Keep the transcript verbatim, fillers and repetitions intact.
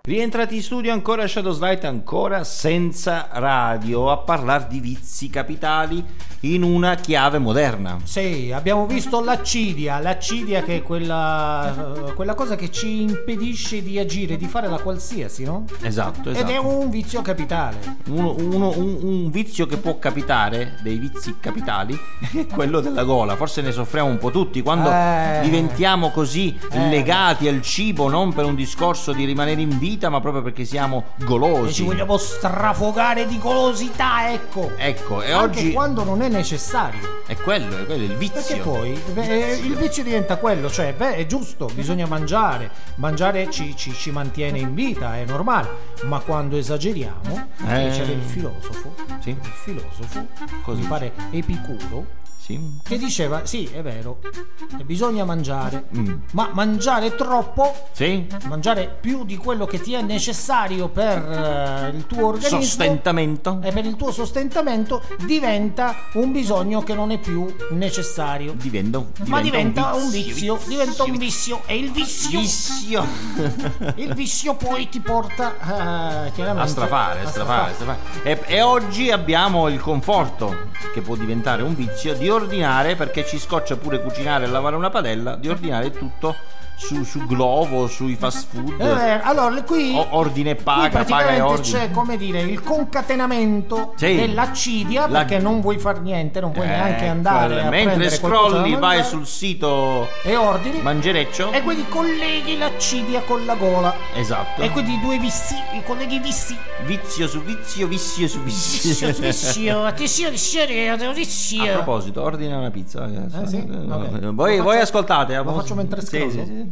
Rientrati in studio ancora Shadows Light, ancora senza radio, a parlare di vizi capitali in una chiave moderna. Sì, abbiamo visto l'accidia, l'accidia che è quella, quella cosa che ci impedisce di agire, di fare la qualsiasi, no? Esatto, esatto. Ed è un vizio capitale. Uno, uno, un, un vizio che può capitare, dei vizi capitali, è quello della gola. Forse ne soffriamo un po' tutti quando eh, diventiamo così eh, legati al cibo, non per un discorso di rimanere in vita, ma proprio perché siamo golosi. E ci vogliamo strafogare di golosità, ecco. Ecco, e anche oggi quando non è necessario. È quello, è quello il vizio. Perché poi beh, il vizio diventa quello, cioè, beh, è giusto, bisogna mangiare. Mangiare ci, ci, ci mantiene in vita, è normale. Ma quando esageriamo, eh, c'era il filosofo, sì. il filosofo, Così. mi pare Epicuro, sì. che diceva, sì, è vero, bisogna mangiare, mm. ma mangiare troppo, sì. mangiare più di quello che ti è necessario per uh, il tuo organismo, sostentamento, e per il tuo sostentamento diventa un bisogno che non è più necessario. Diventa, diventa ma diventa un un vizio, vizio, vizio diventa un vizio. vizio, e il vizio, vizio. il vizio poi ti porta uh, chiaramente a strafare, a strafare, a strafare. E, e oggi abbiamo il conforto, che può diventare un vizio, di ordinare, perché ci scoccia pure cucinare e lavare una padella, di ordinare tutto su, su Glovo, sui fast food. Eh, allora qui o, ordine e paga, qui paga e ordine. c'è, come dire, il concatenamento sì. dell'accidia, La... perché non vuoi far niente, non puoi eh, neanche andare quella. a mentre scrolli vai sul sito e ordini mangereccio e quindi colleghi l'accidia con la gola. Esatto. E quindi due vizi, colleghi vizi, vizio su vizio, vizio su vizio, vizio su vizio, attenzione, attenzione, vizio. A proposito, ordina una pizza. Eh, sì? Okay. Voi, faccio, voi ascoltate, lo faccio mentre scrollo? sì, sì, sì.